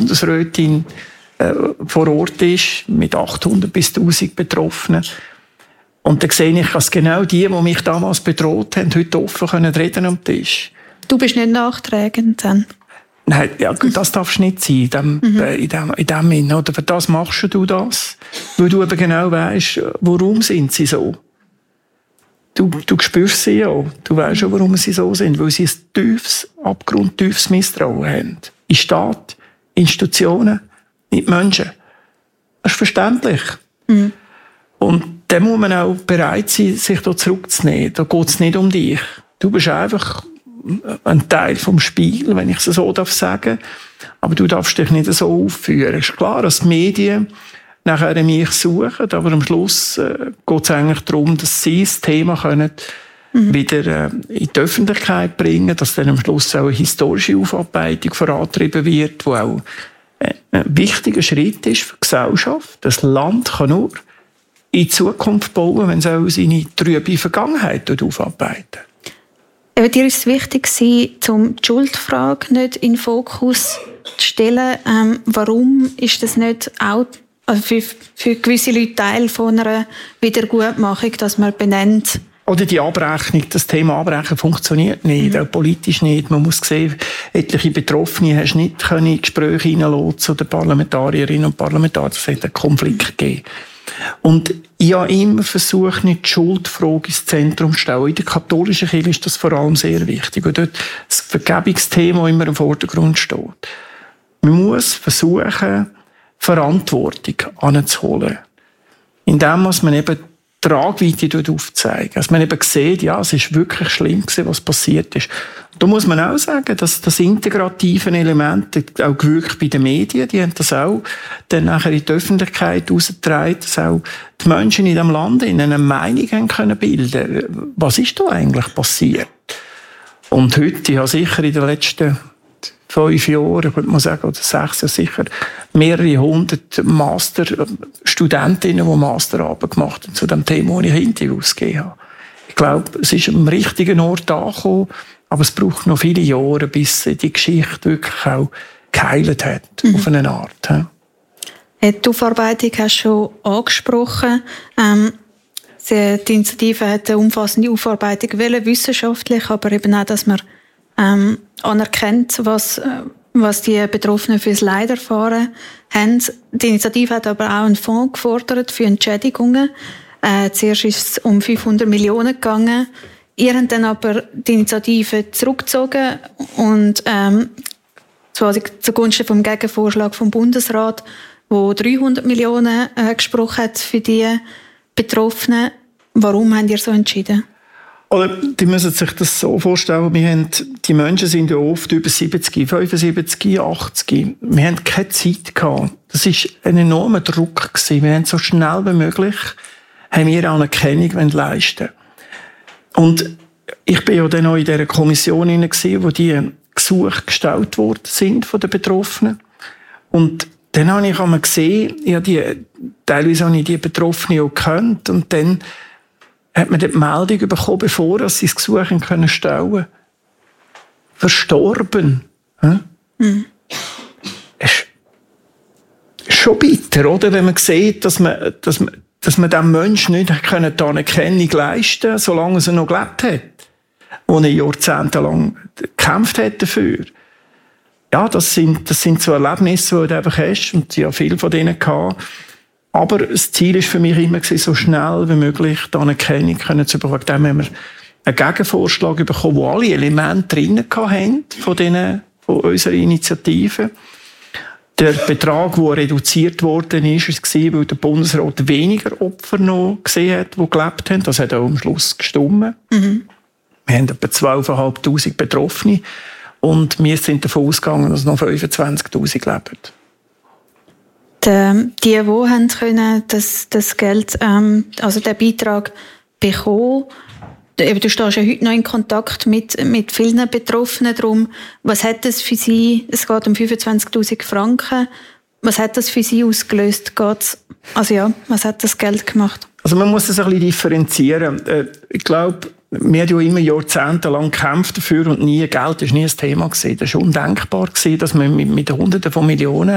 Bundesrätin vor Ort ist, mit 800 bis 1000 Betroffenen. Und dann sehe ich, dass genau die mich damals bedroht haben, heute offen reden am Tisch. Du bist nicht nachtragend dann? Nein, ja, das darfst du nicht sein, in dem Sinne. Oder für das machst du das, weil du eben genau weisst, warum sind sie so. Du spürst sie ja. Du weisst ja, warum sie so sind. Weil sie ein abgrundtiefes Misstrauen haben. In Staat, Institutionen, in die Menschen. Das ist verständlich. Mhm. Und dann muss man auch bereit sein, sich da zurückzunehmen. Da geht es nicht um dich. Du bist einfach ein Teil vom Spiel, wenn ich es so sagen darf. Aber du darfst dich nicht so aufführen. Es ist klar, dass die Medien nachher mich suchen, aber am Schluss geht es eigentlich darum, dass sie das Thema können wieder in die Öffentlichkeit bringen, dass dann am Schluss auch eine historische Aufarbeitung vorangetrieben wird, die auch ein wichtiger Schritt ist für die Gesellschaft. Das Land kann nur in die Zukunft bauen, wenn es auch seine trübe Vergangenheit aufarbeiten. Dir ist es wichtig, die Schuldfrage nicht in den Fokus zu stellen. Warum ist das nicht auch für gewisse Leute Teil von einer Wiedergutmachung, dass man benennt? Oder die Abrechnung, das Thema Abbrechen funktioniert nicht, auch politisch nicht. Man muss sehen, etliche Betroffene hast nicht in Gespräche hineinlassen zu den Parlamentarierinnen und Parlamentariern. Es hat einen Konflikt gegeben. Und ich habe immer versucht, nicht die Schuldfrage ins Zentrum zu stellen. In der katholischen Kirche ist das vor allem sehr wichtig, weil dort das Vergebungsthema immer im Vordergrund steht. Man muss versuchen, Verantwortung anzuholen, indem man eben die Tragweite aufzeigen. Dass man eben sieht, ja, es ist wirklich schlimm gewesen, was passiert ist. Da muss man auch sagen, dass das integrative Element auch gewirkt bei den Medien, die haben das auch dann nachher in die Öffentlichkeit herausgetragen, dass auch die Menschen in diesem Land eine Meinung haben können bilden. Was ist da eigentlich passiert? Und heute, ich habe sicher in den letzten 5 Jahren, ich würde mal sagen, oder 6 Jahre sicher, mehrere 100 Masterstudentinnen, die Masterarbeit gemacht haben zu dem Thema, das ich Interviews gegeben habe. Ich glaube, es ist am richtigen Ort angekommen, aber es braucht noch viele Jahre, bis die Geschichte wirklich auch geheilt hat, auf eine Art. Die Aufarbeitung hast du schon angesprochen. Die Initiative hat eine umfassende Aufarbeitung wollen, wissenschaftlich, aber eben auch, dass man anerkennt, was die Betroffenen für das Leid erfahren haben. Die Initiative hat aber auch einen Fonds gefordert für Entschädigungen. Zuerst ist es um 500 Millionen gegangen. Ihr habt dann aber die Initiative zurückgezogen und quasi zugunsten vom Gegenvorschlag vom Bundesrat, wo 300 Millionen gesprochen hat für die Betroffenen. Warum habt ihr so entschieden? Oder die müssen sich das so vorstellen, die Menschen sind ja oft über 70, 75, 80. Wir haben keine Zeit gehabt. Das war ein enormer Druck gewesen. Wir haben so schnell wie möglich Anerkennung leisten. Und ich bin ja dann auch in dieser Kommission gewesen, wo die Gesuche gestellt worden sind von den Betroffenen. Und dann habe ich einmal gesehen, teilweise habe ich die Betroffenen auch gekannt, und dann hat man die Meldung bekommen, bevor sie das Gesuch stellen können. Verstorben. Mhm. Es ist schon bitter, oder? Wenn man sieht, dass man diesem Menschen nicht die Anerkennung leisten konnte, solange er noch gelebt hat. Und er jahrzehntelang gekämpft hat dafür. Ja, das sind so Erlebnisse, die du einfach hast, und ich habe viele von denen gehabt. Aber das Ziel war für mich immer, so schnell wie möglich die Anerkennung zu bekommen. Dann haben wir einen Gegenvorschlag bekommen, wo alle Elemente drin hatten von unserer Initiative. Der Betrag, der reduziert worden ist, war, weil der Bundesrat weniger Opfer noch gesehen hat, die gelebt haben. Das hat auch am Schluss gestimmt. Mhm. Wir haben etwa 12'500 Betroffene und wir sind davon ausgegangen, dass noch 25'000 leben. Die haben können das Geld, also den Beitrag bekommen. Du stehst ja heute noch in Kontakt mit vielen Betroffenen darum. Was hat das für sie? Es geht um 25'000 Franken. Was hat das für sie ausgelöst? Was hat das Geld gemacht? Also man muss das ein bisschen differenzieren. Ich glaube, wir haben ja immer jahrzehntelang gekämpft dafür und Geld war nie ein Thema gewesen. Das war undenkbar gewesen, dass man mit Hunderten von Millionen